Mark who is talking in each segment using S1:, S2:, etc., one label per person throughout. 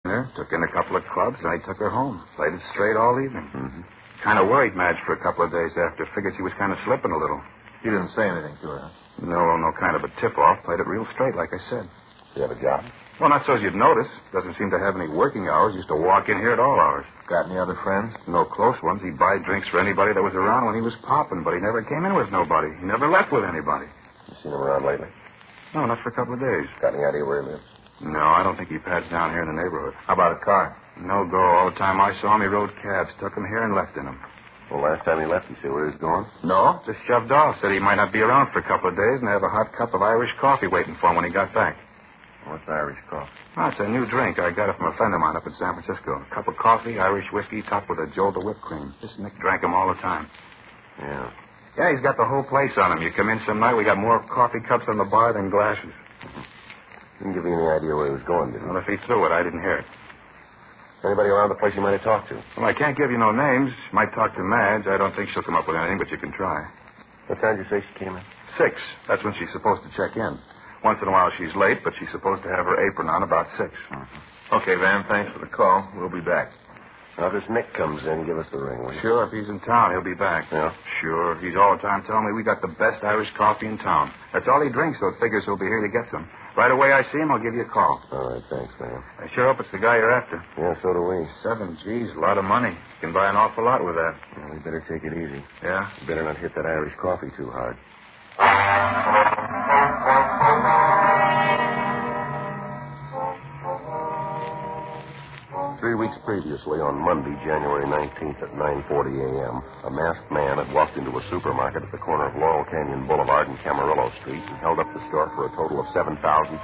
S1: dinner, took in a couple of clubs, and I took her home. Played it straight all evening.
S2: Mm-hmm.
S1: Kind of worried Madge for a couple of days after. Figured she was kind of slipping a little.
S2: You didn't say anything to her, huh?
S1: No kind of a tip-off. Played it real straight, like I said.
S2: Do you have a job?
S1: Well, not so as you'd notice. Doesn't seem to have any working hours. Used to walk in here at all hours.
S2: Got any other friends?
S1: No close ones. He'd buy drinks for anybody that was around when he was popping, but he never came in with nobody. He never left with anybody.
S2: You seen him around lately?
S1: No, not for a couple of days.
S2: Got any idea where he lives?
S1: No, I don't think he pads down here in the neighborhood.
S2: How about a car?
S1: No go. All the time I saw him, he rode cabs. Took him here and left in them.
S2: Well, last time he left, you say where he's going?
S1: No, just shoved off. Said he might not be around for a couple of days and have a hot cup of Irish coffee waiting for him when he got back.
S2: What's Irish coffee?
S1: Oh, it's a new drink. I got it from a friend of mine up in San Francisco. A cup of coffee, Irish whiskey, topped with a jolt of whipped cream. This Nick drank them all the time.
S2: Yeah.
S1: Yeah, he's got the whole place on him. You come in some night, we got more coffee cups on the bar than glasses.
S2: Didn't give you any idea where he was going, did he?
S1: Well, if he threw it, I didn't hear it.
S2: Anybody around the place you might have talked to?
S1: Well, I can't give you no names. Might talk to Madge. I don't think she'll come up with anything, but you can try.
S2: What time did you say she came in?
S1: 6. That's when she's supposed to check in. Once in a while she's late, but she's supposed to have her apron on about 6.
S2: Mm-hmm. Okay, Van, thanks for the call. We'll be back. Now, if this Nick comes in, give us the ring, will you?
S1: Sure, if he's in town, he'll be back.
S2: Yeah?
S1: Sure. He's all the time telling me we got the best Irish coffee in town. That's all he drinks, so it figures he'll be here to get some. Right away I see him, I'll give you a call.
S2: All right, thanks, man.
S1: I sure hope it's the guy you're after.
S2: Yeah, so do we.
S1: 7 G's, a lot of money. You can buy an awful lot with that.
S2: Well, we better take it easy.
S1: Yeah?
S2: You better not hit that Irish coffee too hard. 3 weeks previously, on Monday, January 19th at 9:40 a.m., a masked man had walked into a supermarket at the corner of Laurel Canyon Boulevard and Camarillo Street and held up the store for a total of $7,367.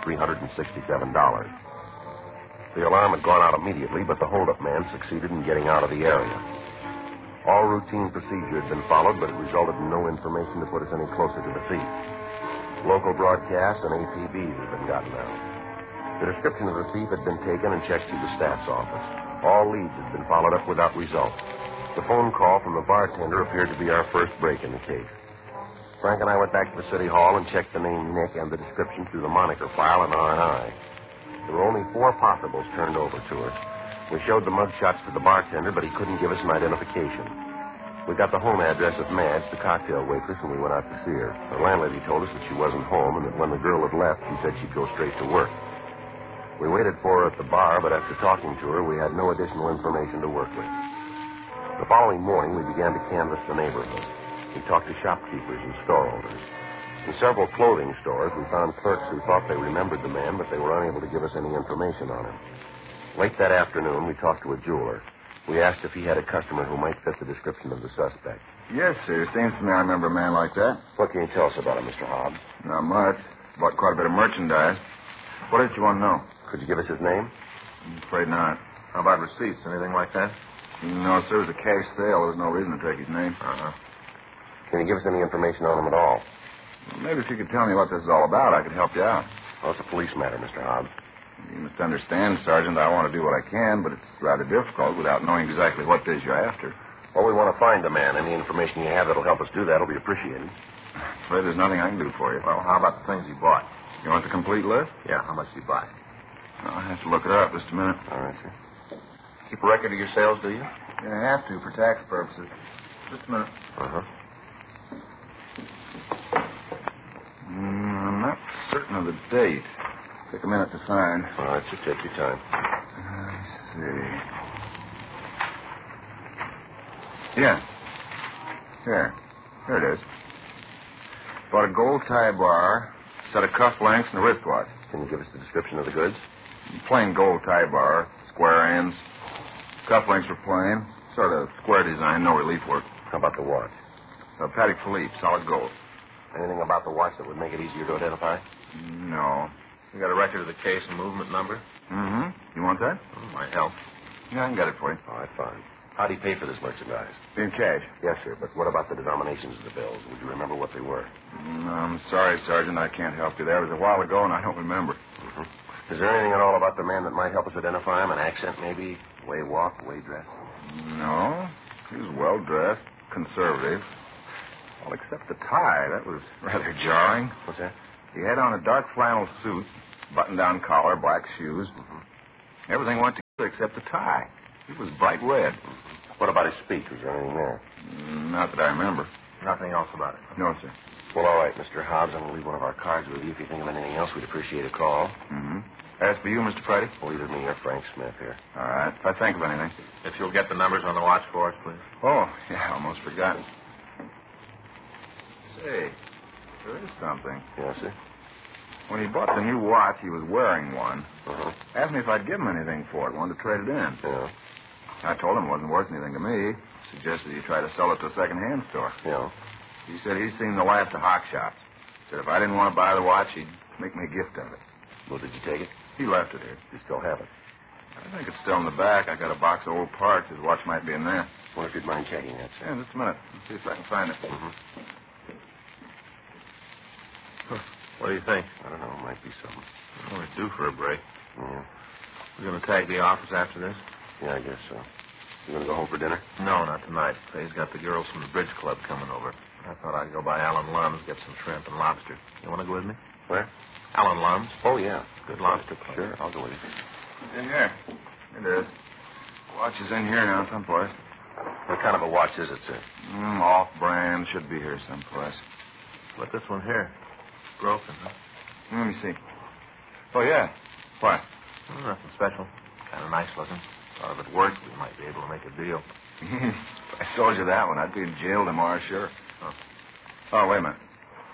S2: The alarm had gone out immediately, but the hold-up man succeeded in getting out of the area. All routine procedure had been followed, but it resulted in no information to put us any closer to the thief. Local broadcasts and APBs had been gotten out. The description of the thief had been taken and checked through the staff's office. All leads had been followed up without result. The phone call from the bartender appeared to be our first break in the case. Frank and I went back to the city hall and checked the name Nick and the description through the moniker file in R&I. There were only 4 possibles turned over to us. We showed the mugshots to the bartender, but he couldn't give us an identification. We got the home address of Madge, the cocktail waitress, and we went out to see her. The landlady told us that she wasn't home and that when the girl had left, she said she'd go straight to work. We waited for her at the bar, but after talking to her, we had no additional information to work with. The following morning, we began to canvass the neighborhood. We talked to shopkeepers and store owners. In several clothing stores, we found clerks who thought they remembered the man, but they were unable to give us any information on him. Late that afternoon, we talked to a jeweler. We asked if he had a customer who might fit the description of the suspect.
S3: Yes, sir. Seems to me I remember a man like that.
S2: What can you tell us about him, Mr. Hobbs?
S3: Not much. Bought quite a bit of merchandise. What did you want to know?
S2: Could you give us his name?
S3: I'm afraid not.
S2: How about receipts? Anything like that?
S3: No, sir. It was a cash sale. There's no reason to take his name.
S2: Uh-huh. Can you give us any information on him at all?
S3: Maybe if you could tell me what this is all about, I could help you out.
S2: Well, it's a police matter, Mr. Hobbs.
S3: You must understand, Sergeant, I want to do what I can, but it's rather difficult without knowing exactly what it is you're after.
S2: Well, we want to find the man. Any information you have that'll help us do that will be appreciated.
S3: I'm afraid there's nothing I can do for you.
S2: Well, how about the things he bought?
S3: You want the complete list?
S2: Yeah, how much did he buy?
S3: I'll have to look it up just a minute.
S2: All right, sir. Keep a record of your sales, do you?
S3: Yeah, I have to for tax purposes. Just a minute.
S2: Uh-huh.
S3: I'm not certain of the date. Take a minute to find.
S2: All right, sir, take your time.
S3: Let's see. Yeah. Here it is. Bought a gold tie bar, set of cuff links, and a wristwatch.
S2: Can you give us the description of the goods?
S3: Plain gold tie bar, square ends. Cuff links were plain. Sort of square design, no relief work.
S2: How about the watch?
S3: A Patek Philippe, solid gold.
S2: Anything about the watch that would make it easier to identify?
S3: No.
S2: You got a record of the case and movement number?
S3: Mm-hmm. You want that?
S2: Might help.
S3: Yeah, I can get it for you.
S2: All right, fine. How'd he pay for this merchandise?
S3: In cash.
S2: Yes, sir, but what about the denominations of the bills? Would you remember what they were?
S3: I'm sorry, Sergeant, I can't help you there. It was a while ago, and I don't remember.
S2: Mm-hmm. Is there anything at all about the man that might help us identify him? An accent, maybe? Way walk, way dress?
S3: No. He was well-dressed, conservative. Well, except the tie. That was rather jarring.
S2: What's that?
S3: He had on a dark flannel suit, button-down collar, black shoes.
S2: Mm-hmm.
S3: Everything went except the tie. It was bright red.
S2: What about his speech? Was there anything there?
S3: Not that I remember.
S4: Nothing else about it.
S3: No, sir.
S2: Well, all right, Mr. Hobbs. I'm going to leave one of our cards with you. If you think of anything else, we'd appreciate a call.
S3: Mm-hmm. As for you, Mr. Friday?
S2: Well, either me or Frank Smith here.
S3: All right. If I think of anything.
S4: If you'll get the numbers on the watch for us, please.
S3: Oh, yeah, almost forgot. Say, there is something.
S2: Yes, sir?
S3: When he bought the new watch, he was wearing one.
S2: Uh-huh.
S3: Asked me if I'd give him anything for it. Wanted to trade it in.
S2: Yeah.
S3: I told him it wasn't worth anything to me. Suggested he try to sell it to a second-hand store.
S2: Yeah.
S3: He said he'd seen the light at the hock shops. Said if I didn't want to buy the watch, he'd make me a gift of it.
S2: Well, did you take it?
S3: He left it here.
S2: You still have it.
S3: I think it's still in the back. I got a box of old parts. His watch might be in there.
S2: Wonder if you'd mind checking that, sir.
S3: Yeah, just a minute. Let's see if I can find it.
S2: Mm-hmm.
S4: What do you think?
S2: I don't know. It might be something.
S4: We're due for a break.
S2: Yeah.
S4: We're going to tag the office after this?
S2: Yeah, I guess so. You going to go home for dinner?
S4: No, not tonight. He's got the girls from the bridge club coming over. I thought I'd go by Alan Lum's, get some shrimp and lobster. You want to go with me?
S2: Where?
S4: Alan Lum's.
S2: Oh, yeah.
S4: Good lobster club.
S2: Sure, I'll go with you.
S3: It's in here. It is. Watch is in here now, someplace.
S2: What kind of a watch is it, sir?
S3: Off-brand. Should be here someplace.
S4: But this one here. Broken, huh?
S3: Let me see. Oh, yeah. What?
S4: Nothing special. Kind of nice looking. Thought if it worked, we might be able to make a deal.
S3: If I sold you that one, I'd be in jail tomorrow, sure. Oh, wait a minute.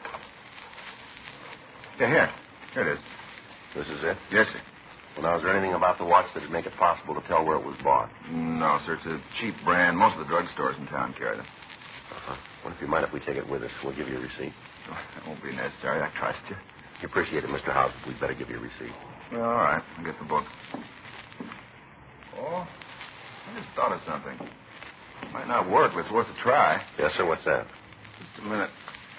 S3: Yeah, here. Here it is.
S2: This is it?
S3: Yes, sir.
S2: Well, now, is there anything about the watch that would make it possible to tell where it was bought?
S3: No, sir. It's a cheap brand. Most of the drugstores in town carry them.
S2: Uh-huh. Well, if you mind if we take it with us, we'll give you a receipt.
S3: That won't be necessary. I trust you.
S2: We appreciate it, Mr. House. We'd better give you a receipt.
S3: Well, all right. I'll get the book. Oh, I just thought of something. Might not work, but it's worth a try.
S2: Yes, sir. What's that?
S3: Just a minute.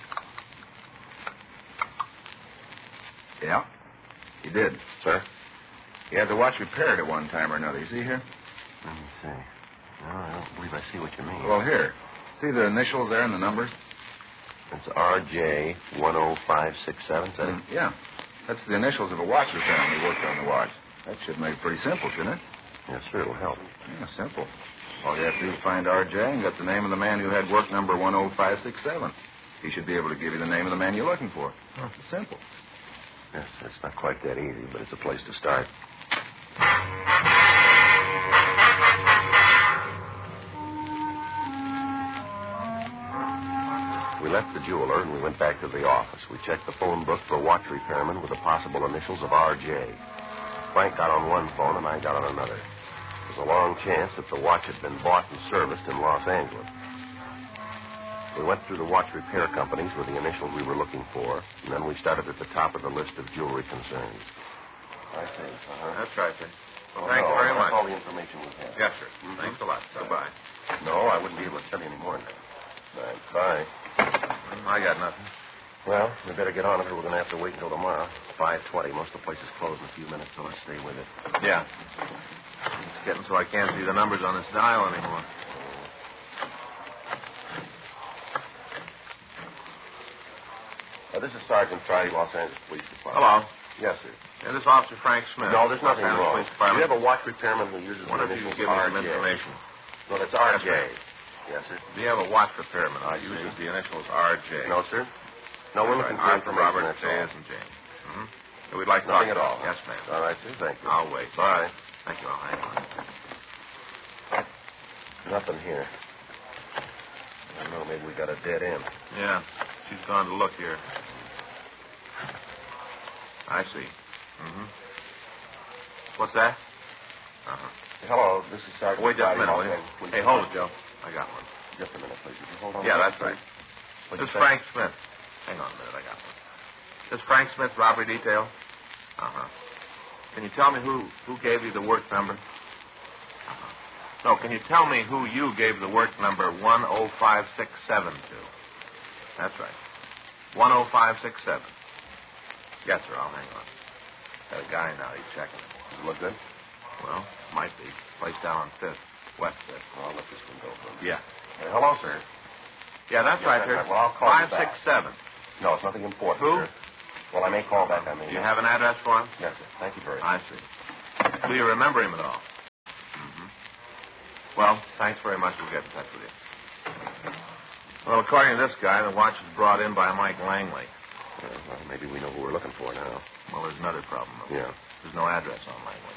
S3: Yeah, he did.
S2: Sir?
S3: He had the watch repaired at one time or another. You see here?
S2: Let me see. No, I don't believe I see what you mean.
S3: Well, here. See the initials there and the numbers?
S2: It's RJ 10567, is that it?
S3: Yeah. That's the initials of a watch repairman who worked on the watch. That should make it pretty simple, shouldn't it?
S2: Yes, sir. It'll help.
S3: Yeah, simple. All you have to do is find RJ and get the name of the man who had work number 10567. He should be able to give you the name of the man you're looking for. It's simple.
S2: Yes, sir. It's not quite that easy, but it's a place to start. We left the jeweler and we went back to the office. We checked the phone book for a watch repairman with the possible initials of R.J. Frank got on one phone and I got on another. There was a long chance that the watch had been bought and serviced in Los Angeles. We went through the watch repair companies with the initials we were looking for, and then we started at the top of the list of jewelry concerns. I see.
S4: That's right, sir. Well, thank you very much.
S2: That's all the information we have.
S4: Yes, sir. Thanks a lot. Goodbye.
S2: No, I wouldn't be able to tell you any more than that. Bye.
S4: I got nothing.
S2: Well, we better get on it or we're going to have to wait until tomorrow. 5:20. Most of the place is closed in a few minutes, so let's stay with it.
S4: Yeah. It's getting so I can't see the numbers on this dial anymore.
S2: This is Sergeant Friday, Los Angeles Police Department.
S4: Hello.
S2: Yes, sir.
S4: Yeah, this is Officer Frank Smith.
S2: No, there's nothing
S4: Los Angeles
S2: wrong.
S4: Police
S2: Do
S4: Department.
S2: you have a watch repairman who uses
S4: Why
S2: the
S4: don't you
S2: initials
S4: give me some
S2: RJ?
S4: information?
S2: No, that's RJ.
S4: Yes,
S2: Yes, sir.
S4: Do you have a watch repairman
S2: I
S4: who uses
S2: see.
S4: the initials R.J.?
S2: No, sir. No, we're looking for
S4: R for
S2: information.
S4: Robert,
S2: that's
S4: J
S2: all.
S4: as in James. Mm-hmm. We'd like to
S2: Nothing
S4: talk
S2: at all.
S4: Yes, ma'am.
S2: All right, sir. Thank you.
S4: I'll wait.
S2: Bye.
S4: Thank you. I'll hang on.
S2: Nothing here. I don't know. Maybe we got a dead end.
S4: Yeah. She's gone to look here. I see. Mm-hmm. What's that? Uh-huh.
S2: Hello, this is Sergeant
S4: Wait just a
S2: Friday,
S4: minute,
S2: Los
S4: will you?
S2: Angeles Police
S4: Hey, hold it,
S2: Department.
S4: Joe. I got one.
S2: Just a minute, please. Would you hold on?
S4: Yeah,
S2: a
S4: that's
S2: minute,
S4: right.
S2: please?
S4: This is Frank Smith. Hang on a minute, I got one. This is Frank Smith, robbery detail? Uh-huh. Can you tell me who gave you the work number? Uh-huh. No, can you tell me who you gave the work number 10567 to? That's right. 10567. Yes, sir, I'll hang on. Got a guy now, he's checking it.
S2: Does it look good?
S4: Well, might be. Place down on 5th. West 5th.
S2: I'll let this one go for a minute.
S4: Yeah.
S2: Hello, sir.
S4: Yeah, that's
S2: Yeah,
S4: right,
S2: that's
S4: sir.
S2: right. Well, I'll call you back.
S4: 567.
S2: No, it's nothing important,
S4: Who?
S2: sir. Well, I may call back. I mean,
S4: Do you have an address for him?
S2: Yes, sir. Thank you very much.
S4: I see. Do you remember him at all? Well, thanks very much. We'll get in touch with you. Well, according to this guy, the watch was brought in by Mike Langley.
S2: Well, maybe we know who we're looking for now.
S4: Well, there's another problem, though.
S2: Yeah.
S4: There's no address on Langley.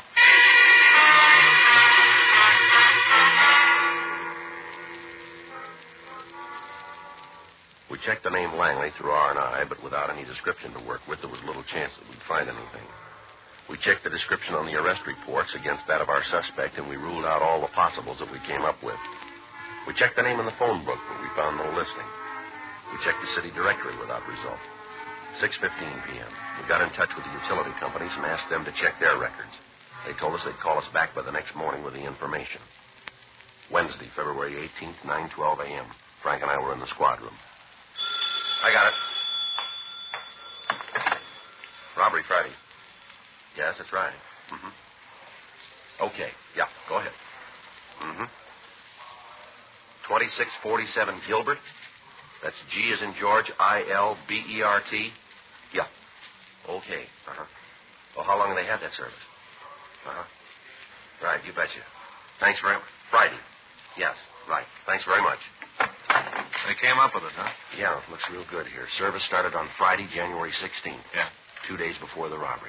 S2: We checked the name Langley through R&I, but without any description to work with, there was little chance that we'd find anything. We checked the description on the arrest reports against that of our suspect, and we ruled out all the possibles that we came up with. We checked the name in the phone book, but we found no listing. We checked the city directory without result. 6:15 p.m. We got in touch with the utility companies and asked them to check their records. They told us they'd call us back by the next morning with the information. Wednesday, February 18th, 9:12 a.m. Frank and I were in the squad room. I got it. Robbery Friday. Yes, that's right. Mm-hmm. Okay. Yeah, go ahead. Mm-hmm. 2647 Gilbert. That's G as in George, I-L-B-E-R-T. Yeah. Okay. Uh-huh. Well, how long have they had that service? Uh-huh. Right, you betcha. Thanks very much. Friday. Yes, right. Thanks very much.
S4: They came up with it, huh?
S2: Yeah, it looks real good here. Service started on Friday, January 16th.
S4: Yeah.
S2: 2 days before the robbery.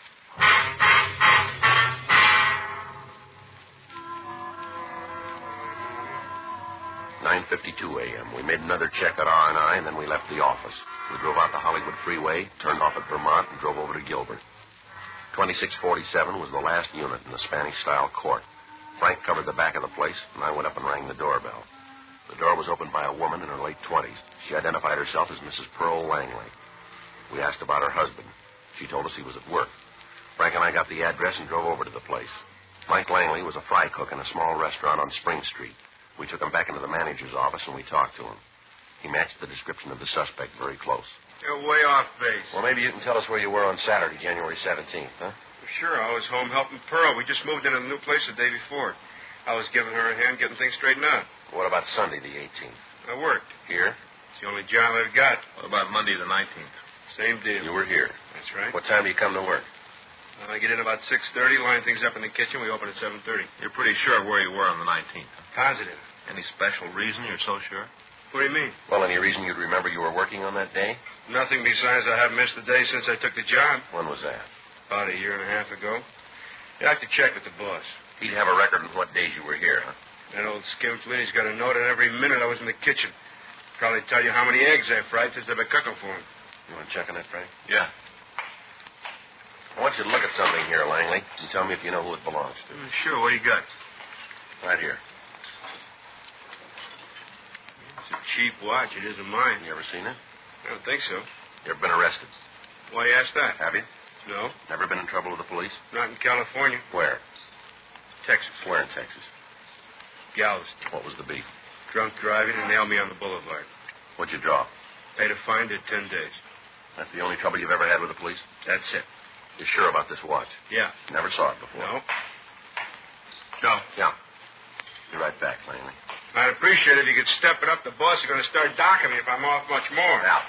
S2: 9:52 a.m. We made another check at R&I, and then we left the office. We drove out the Hollywood Freeway, turned off at Vermont, and drove over to Gilbert. 2647 was the last unit in the Spanish-style court. Frank covered the back of the place, and I went up and rang the doorbell. The door was opened by a woman in her late 20s. She identified herself as Mrs. Pearl Langley. We asked about her husband. She told us he was at work. Frank and I got the address and drove over to the place. Mike Langley was a fry cook in a small restaurant on Spring Street. We took him back into the manager's office, and we talked to him. He matched the description of the suspect very close.
S5: You're way off base.
S2: Well, maybe you can tell us where you were on Saturday, January 17th, huh?
S5: Sure, I was home helping Pearl. We just moved into a new place the day before. I was giving her a hand getting things straightened out.
S2: What about Sunday, the 18th?
S5: I worked.
S2: Here?
S5: It's the only job I've got.
S4: What about Monday the 19th?
S5: Same deal.
S2: You were here.
S5: That's right.
S2: What time do you come to work?
S5: I get in about 6:30, line things up in the kitchen. We open at 7:30.
S4: You're pretty sure where you were on the 19th.
S5: Positive.
S4: Any special reason you're so sure?
S5: What do you mean?
S2: Well, any reason you'd remember you were working on that day?
S5: Nothing besides I haven't missed a day since I took the job.
S2: When was that?
S5: About a year and a half ago. You have to check with the boss.
S2: He'd have a record of what days you were here, huh?
S5: That old skinflint, he's got a note on every minute I was in the kitchen. Probably tell you how many eggs I fried since I've been cooking for him.
S2: You want to check on that, Frank?
S4: Yeah.
S2: I want you to look at something here, Langley, and tell me if you know who it belongs to.
S5: Sure, what do you got?
S2: Right here.
S5: It's a cheap watch. It isn't mine.
S2: You ever seen it?
S5: I don't think so.
S2: You ever been arrested?
S5: Why you ask that?
S2: Have you?
S5: No,
S2: Never been in trouble with the police?
S5: not in California.
S2: Where?
S5: Texas.
S2: Where in Texas?
S5: Galveston.
S2: What was the beef?
S5: Drunk driving and nailed me on the boulevard.
S2: What'd you draw?
S5: Paid a fine, did 10 days.
S2: That's the only trouble you've ever had with the police?
S5: That's it.
S2: You're sure about this watch?
S5: Yeah.
S2: Never saw it before?
S5: No?
S2: No. Yeah. Be right back, Langley.
S5: I'd appreciate it if you could step it up. The boss is going to start docking me if I'm off much more.
S2: Now.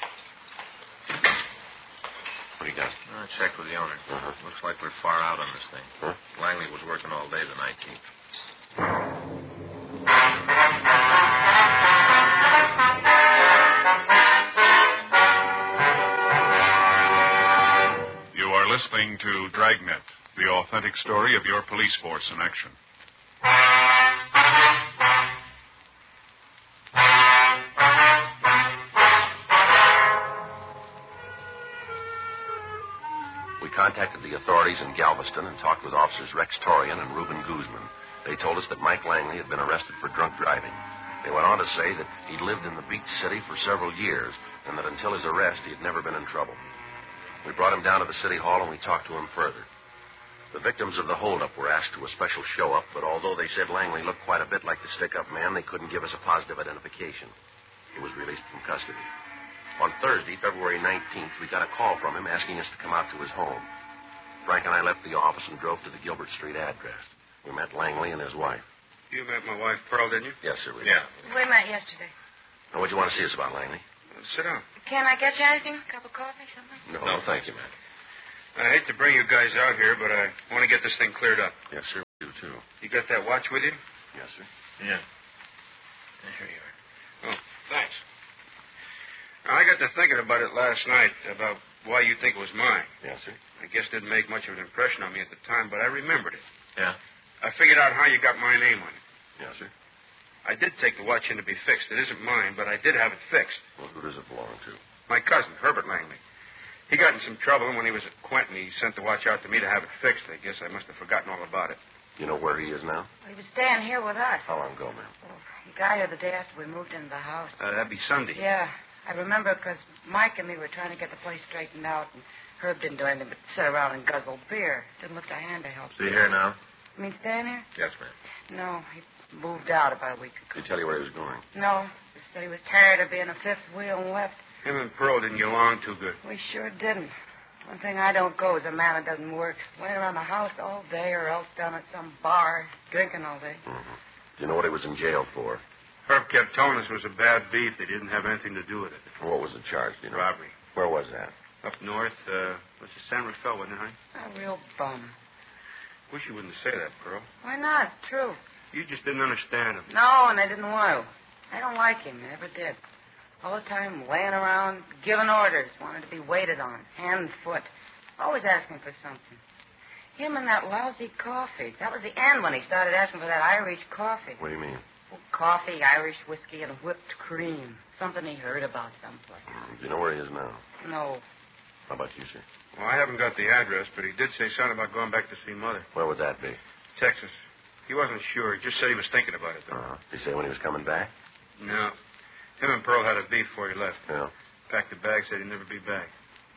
S2: What do you got?
S4: I checked with the owner.
S2: Uh-huh.
S4: Looks like we're far out on this thing.
S2: Huh?
S4: Langley was working all day the 19th.
S6: You are listening to Dragnet, the authentic story of your police force in action.
S2: We contacted the authorities in Galveston and talked with officers Rex Torian and Reuben Guzman. They told us that Mike Langley had been arrested for drunk driving. They went on to say that he'd lived in the beach city for several years and that until his arrest he had never been in trouble. We brought him down to the city hall and we talked to him further. The victims of the holdup were asked to a special show-up, but although they said Langley looked quite a bit like the stick-up man, they couldn't give us a positive identification. He was released from custody. On Thursday, February 19th, we got a call from him asking us to come out to his home. Frank and I left the office and drove to the Gilbert Street address. We met Langley and his wife.
S5: You met my wife, Pearl, didn't you?
S2: Yes, sir, we
S4: Yeah.
S7: We met yesterday.
S2: Now, what'd you want to see us about, Langley?
S5: Sit down.
S7: Can I get you anything? A cup of coffee, something?
S2: No, thank you, man.
S5: I hate to bring you guys out here, but I want to get this thing cleared up.
S2: Yes, sir, we do, too.
S5: You got that watch with you?
S2: Yes, sir.
S4: Yeah. Here you are.
S5: Oh, thanks. Now, I got to thinking about it last night, about why you think it was mine.
S2: Yes, sir.
S5: I guess it didn't make much of an impression on me at the time, but I remembered it.
S4: Yeah?
S5: I figured out how you got my name on it.
S2: Yes, sir.
S5: I did take the watch in to be fixed. It isn't mine, but I did have it fixed.
S2: Well, who does it belong to?
S5: My cousin, Herbert Langley. He got in some trouble, and when he was at Quentin, he sent the watch out to me to have it fixed. I guess I must have forgotten all about it.
S2: You know where he is now?
S7: He was staying here with us.
S2: How long ago, ma'am?
S7: Oh, he got here the day after we moved into the house.
S5: That'd be Sunday.
S7: Yeah, I remember because Mike and me were trying to get the place straightened out, and Herb didn't do anything but sit around and guzzle beer. Didn't lift a hand to help.
S4: Is he here now?
S7: You mean staying here?
S4: Yes, ma'am.
S7: No, he moved out about a week ago.
S2: Did he tell you where he was going?
S7: No, he said he was tired of being a fifth wheel and left.
S5: Him and Pearl didn't get along too good.
S7: We sure didn't. One thing I don't go is a man that doesn't work. Laying around the house all day or else down at some bar, drinking all day.
S2: Mm-hmm. Do you know what he was in jail for?
S5: Herb kept telling us it was a bad beat. They didn't have anything to do with it.
S2: What was the charge, do you know?
S5: Robbery.
S2: Where was that?
S5: Up north, was it San Rafael, wasn't it, honey?
S7: A real bum.
S5: Wish you wouldn't say that, Pearl.
S7: Why not? True.
S5: You just didn't understand him.
S7: No, and I didn't want to. I don't like him. I never did. All the time laying around, giving orders, wanted to be waited on, hand and foot. Always asking for something. Him and that lousy coffee. That was the end when he started asking for that Irish coffee.
S2: What do you mean?
S7: Oh, coffee, Irish whiskey, and whipped cream. Something he heard about someplace.
S2: Do you know where he is now?
S7: No.
S2: How about you, sir?
S5: Well, I haven't got the address, but he did say something about going back to see Mother.
S2: Where would that be?
S5: Texas. He wasn't sure. He just said he was thinking about it, though.
S2: Did he say when he was coming back?
S5: No. Him and Pearl had a beef before he left.
S2: Yeah.
S5: Packed the bag, said he'd never be back.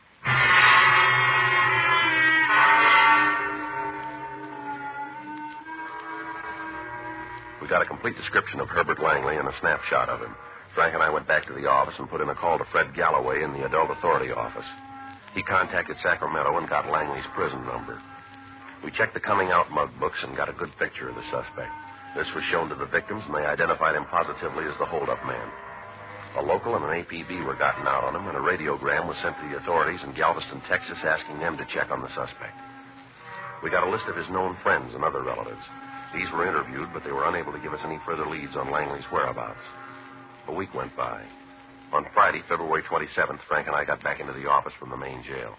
S2: We got a complete description of Herbert Langley and a snapshot of him. Frank and I went back to the office and put in a call to Fred Galloway in the Adult Authority office. He contacted Sacramento and got Langley's prison number. We checked the coming out mug books and got a good picture of the suspect. This was shown to the victims, and they identified him positively as the holdup man. A local and an APB were gotten out on him, and a radiogram was sent to the authorities in Galveston, Texas, asking them to check on the suspect. We got a list of his known friends and other relatives. These were interviewed, but they were unable to give us any further leads on Langley's whereabouts. A week went by. On Friday, February 27th, Frank and I got back into the office from the main jail.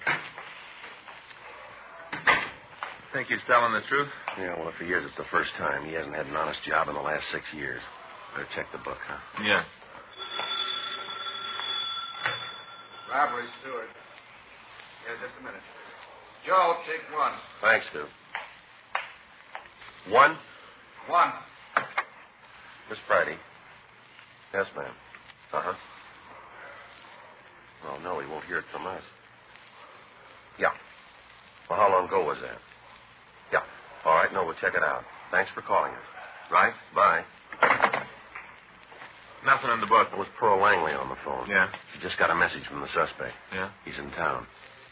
S4: Think he's telling the truth?
S2: Yeah, well, if he is, it's the first time. He hasn't had an honest job in the last 6 years. Better check the book, huh?
S4: Yeah.
S1: Robbery, Stewart. Yeah, just a minute. Joe, take one.
S2: Thanks, Stu. One?
S1: One.
S2: Miss Friday. Yes, ma'am. Uh-huh. Well, no, he won't hear it from us. Yeah. Well, how long ago was that? Yeah. All right, no, we'll check it out. Thanks for calling us. Right? Bye.
S4: Nothing in the book.
S2: It was Pearl Langley on the phone.
S4: Yeah?
S2: She just got a message from the suspect.
S4: Yeah?
S2: He's in town.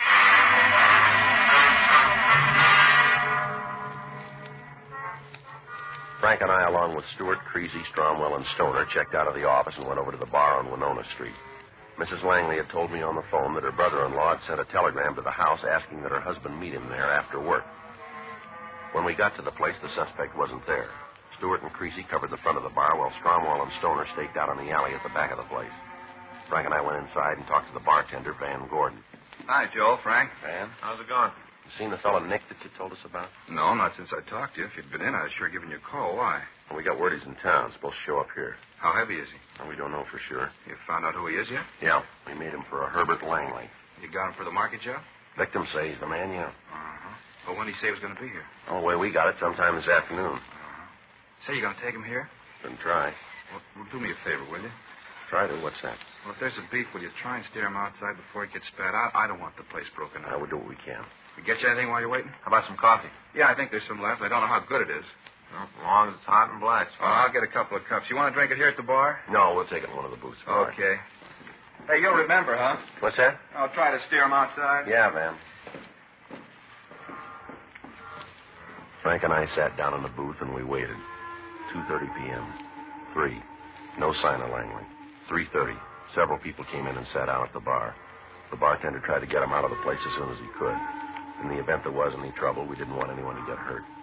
S2: Frank and I, along with Stewart, Creasy, Stromwell, and Stoner, checked out of the office and went over to the bar on Winona Street. Mrs. Langley had told me on the phone that her brother-in-law had sent a telegram to the house asking that her husband meet him there after work. When we got to the place, the suspect wasn't there. Stewart and Creasy covered the front of the bar while Stromwell and Stoner staked out on the alley at the back of the place. Frank and I went inside and talked to the bartender, Van Gordon.
S1: Hi, Joe. Frank.
S2: Van?
S4: How's it going?
S2: You seen the fellow Nick that you told us about?
S1: No, not since I talked to you. If you'd been in, I'd sure given you a call. Why?
S2: Well, we got word he's in town. Supposed to show up here.
S1: How heavy is he?
S2: And we don't know for sure.
S1: You found out who he is yet?
S2: Yeah. We made him for a Herbert Langley.
S1: You got him for the market job?
S2: Victims say he's the man, yeah.
S1: Uh-huh. Well, when did he say he was going to be here?
S2: Oh, the way we got it, sometime this afternoon.
S1: Uh-huh. Say, you going to take him here?
S2: Then try.
S1: Well, do me a favor, will you?
S2: Try to. What's that?
S1: Well, if there's a beef, will you try and steer him outside before it gets spat out? I don't want the place broken up.
S2: We'll do what we can.
S1: We get you anything while you're waiting?
S4: How about some coffee?
S1: Yeah, I think there's some left. I don't know how good it is.
S4: Well, as long as it's hot and black.
S1: Oh, I'll get a couple of cups. You want to drink it here at the bar?
S2: No, we'll take it in one of the booths. All right.
S1: Okay. Hey, you'll remember, huh?
S2: What's that?
S1: I'll try to steer him outside.
S2: Yeah, Van. Frank and I sat down in the booth and we waited. 2:30 p.m. 3. No sign of Langley. 3:30. Several people came in and sat down at the bar. The bartender tried to get him out of the place as soon as he could. In the event there was any trouble, we didn't want anyone to get hurt.